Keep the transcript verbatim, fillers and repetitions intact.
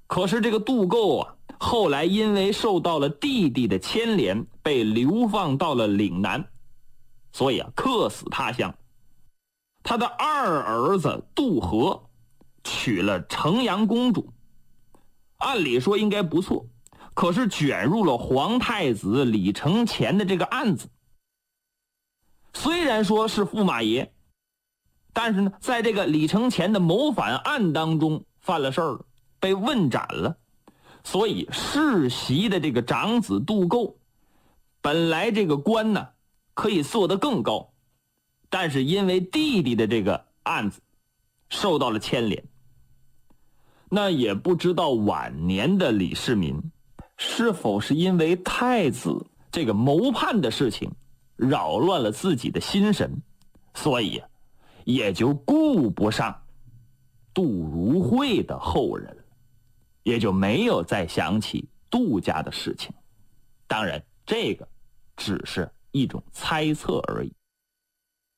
可是这个杜构啊，后来因为受到了弟弟的牵连，被流放到了岭南，所以啊，客死他乡。他的二儿子杜和娶了城阳公主，按理说应该不错，可是卷入了皇太子李承乾的这个案子。虽然说是驸马爷，但是呢，在这个李承乾的谋反案当中犯了事儿了，被问斩了。所以世袭的这个长子杜构，本来这个官呢可以做得更高，但是因为弟弟的这个案子受到了牵连。那也不知道晚年的李世民是否是因为太子这个谋叛的事情扰乱了自己的心神，所以也就顾不上杜如晦的后人，也就没有再想起杜家的事情。当然这个只是一种猜测而已。